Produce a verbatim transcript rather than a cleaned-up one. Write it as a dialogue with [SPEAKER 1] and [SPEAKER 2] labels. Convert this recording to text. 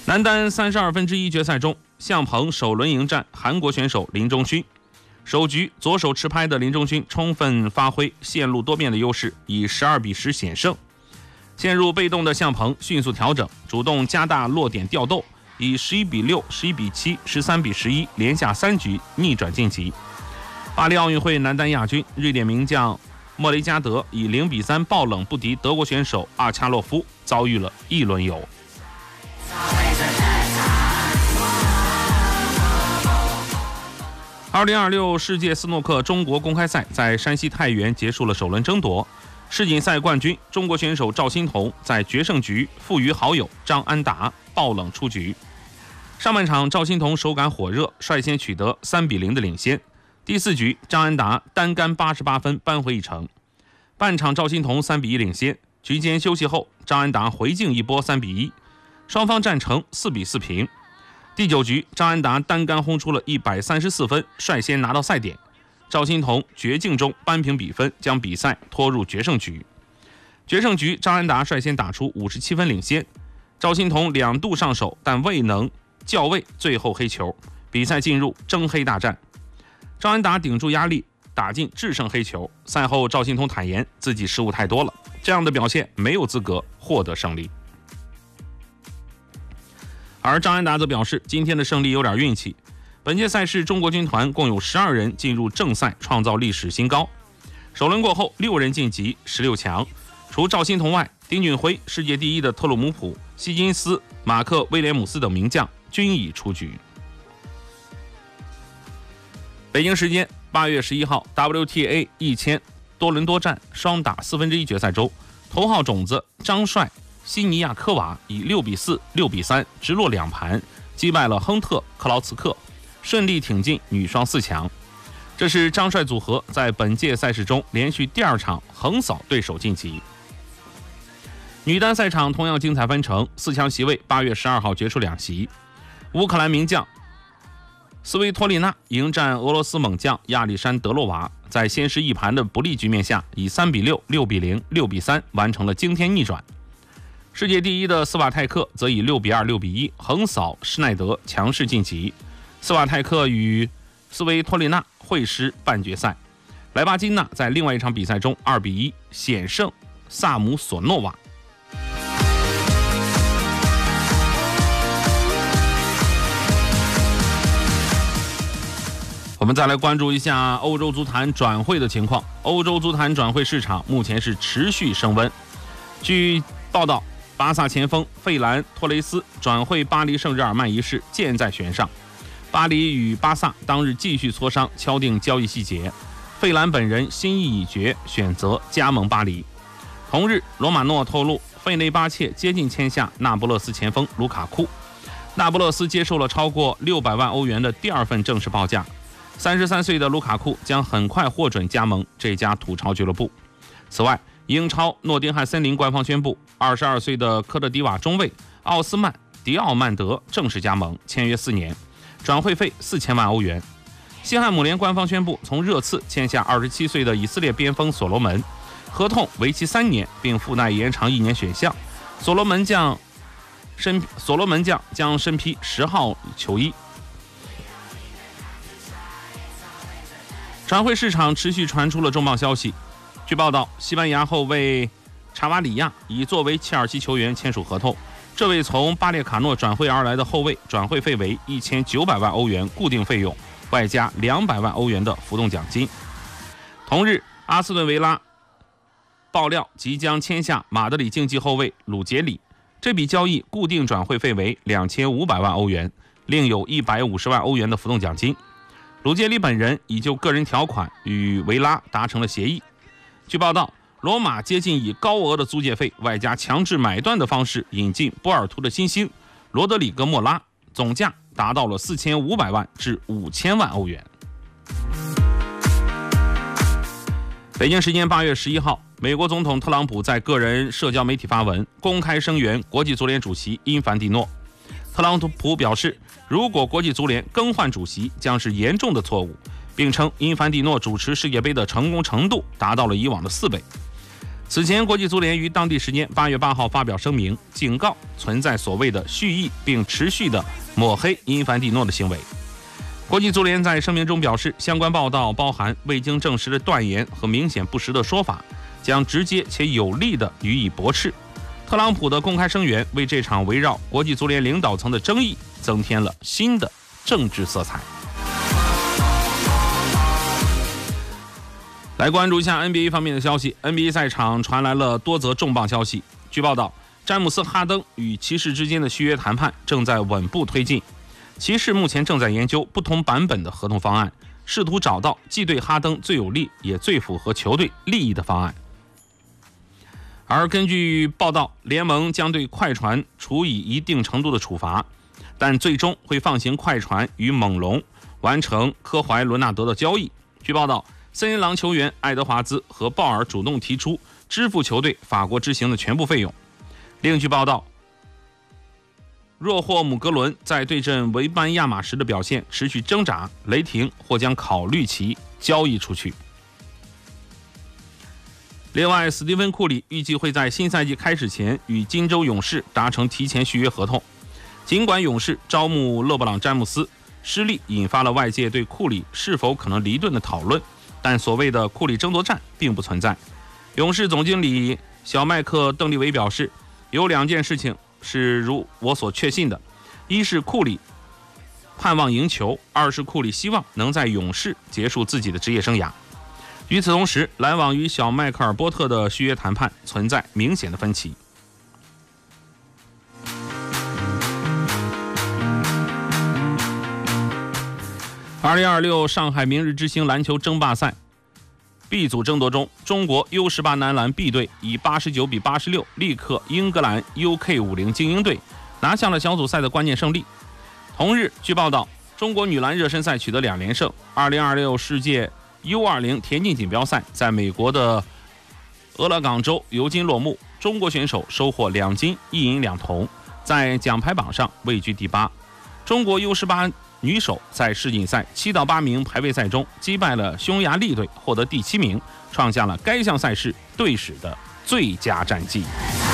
[SPEAKER 1] 男单三十二分之一决赛中，向鹏首轮迎战韩国选手林中勋。首局左手持拍的林中勋充分发挥线路多变的优势，以十二比十险胜。陷入被动的向鹏迅速调整，主动加大落点调斗，以十一比六、十一比七、十三比十一连下三局逆转晋级。巴黎奥运会男单亚军瑞典名将莫雷加德以零比三爆冷不敌德国选手阿恰洛夫，遭遇了一轮游。二零二六世界斯诺克中国公开赛在山西太原结束了首轮争夺。世锦赛冠军中国选手赵欣彤在决胜局负于好友张安达，爆冷出局。上半场赵欣彤手感火热，率先取得三比零的领先。第四局张安达单杆八十八分扳回一城。半场赵欣彤三比一领先，局间休息后张安达回敬一波三比一，双方战成四比四平。第九局张安达单杆轰出了一百三十四分，率先拿到赛点。赵欣彤绝境中扳平比分，将比赛拖入决胜局。决胜局张安达率先打出五十七分领先，赵欣彤两度上手，但未能校位最后黑球，比赛进入争黑大战。张安达顶住压力打进制胜黑球。赛后赵欣彤坦言自己失误太多了，这样的表现没有资格获得胜利。而张安达则表示，今天的胜利有点运气。本届赛事中国军团共有十二人进入正赛，创造历史新高。首轮过后，六人晋级十六强，除赵欣彤外，丁俊晖、世界第一的特鲁姆普、希金斯、马克·威廉姆斯等名将均已出局。北京时间八月十一号 ，W T A 一千多伦多站双打四分之一决赛周，头号种子张帅、西尼亚科娃以六比四、六比三直落两盘击败了亨特·克劳茨克，顺利挺进女双四强。这是张帅组合在本届赛事中连续第二场横扫对手晋级。女单赛场同样精彩纷呈，四强席位八月十二号决出两席。乌克兰名将斯维托利娜迎战俄罗斯猛将亚历山德洛娃，在先失一盘的不利局面下，以三比六、六比零、六比三完成了惊天逆转。世界第一的斯瓦泰克则以六比二、六比一横扫施耐德，强势晋级。斯瓦泰克与斯维托利娜会师半决赛。莱巴金娜在另外一场比赛中二比一险胜萨姆索诺娃。我们再来关注一下欧洲足坛转会的情况。欧洲足坛转会市场目前是持续升温。据报道，巴萨前锋费兰托雷斯转会巴黎圣日耳曼一事箭在弦上。巴黎与巴萨当日继续磋商，敲定交易细节。费兰本人心意已决，选择加盟巴黎。同日，罗马诺透露，费内巴切接近签下那不勒斯前锋卢卡库。那不勒斯接受了超过六百万欧元的第二份正式报价。三十三岁的卢卡库将很快获准加盟这家土超俱乐部。此外，英超诺丁汉森林官方宣布，二十二岁的科特迪瓦中卫奥斯曼·迪奥曼德正式加盟，签约四年，转会费四千万欧元。西汉姆联官方宣布，从热刺签下二十七岁的以色列边锋所罗门，合同为期三年，并附带延长一年选项。所罗门将身所罗门将将身披十号球衣。转会市场持续传出了重磅消息。据报道，西班牙后卫查瓦里亚已作为切尔西球员签署合同。这位从巴列卡诺转会而来的后卫，转会费为一千九百万欧元固定费用，外加两百万欧元的浮动奖金。同日，阿斯顿维拉爆料即将签下马德里竞技后卫鲁杰里，这笔交易固定转会费为两千五百万欧元，另有一百五十万欧元的浮动奖金。鲁杰里本人已就个人条款与维拉达成了协议。据报道，罗马接近以高额的租借费外加强制买断的方式引进波尔图的新星罗德里戈·莫拉，总价达到了四千五百万至五千万欧元。北京时间八月十一号，美国总统特朗普在个人社交媒体发文，公开声援国际足联主席因凡蒂诺。特朗普表示，如果国际足联更换主席，将是严重的错误，并称因凡蒂诺主持世界杯的成功程度达到了以往的四倍。 此前，国际足联于当地时间八月八号发表声明，警告存在所谓的蓄意并持续的抹黑因凡蒂诺的行为。国际足联在声明中表示，相关报道包含未经证实的断言和明显不实的说法，将直接且有力地予以驳斥。特朗普的公开声援为这场围绕国际足联领导层的争议增添了新的政治色彩。来关注一下 N B A 方面的消息。 N B A 赛场传来了多则重磅消息。据报道，詹姆斯·哈登与骑士之间的续约谈判正在稳步推进，骑士目前正在研究不同版本的合同方案，试图找到既对哈登最有利也最符合球队利益的方案。而根据报道，联盟将对快船处以一定程度的处罚，但最终会放行快船与猛龙完成科怀伦纳德的交易。据报道，森林狼球员爱德华兹和鲍尔主动提出支付球队法国之行的全部费用。另据报道，若霍姆格伦在对阵维班亚马时的表现持续挣扎，雷霆或将考虑其交易出去。另外，斯蒂芬·库里预计会在新赛季开始前与金州勇士达成提前续约合同。尽管勇士招募勒布朗·詹姆斯失利，引发了外界对库里是否可能离队的讨论，但所谓的库里争夺战并不存在。勇士总经理小麦克·邓利维表示，有两件事情是如我所确信的，一是库里盼望赢球，二是库里希望能在勇士结束自己的职业生涯。与此同时，篮网与小迈克尔·波特的续约谈判存在明显的分歧。二零二六上海明日之星篮球争霸赛 B 组争夺中，中国 U 十八 男篮 B 队以八十九比八十六力克英格兰 U K 五十 精英队，拿下了小组赛的关键胜利。同日，据报道，中国女篮热身赛取得两连胜。二零二六世界 U 二十 田径锦标赛在美国的俄勒冈州尤金落幕，中国选手收获两金一银两铜，在奖牌榜上位居第八。中国 U 十八 女手在世锦赛七到八名排位赛中击败了匈牙利队，获得第七名，创下了该项赛事队史的最佳战绩。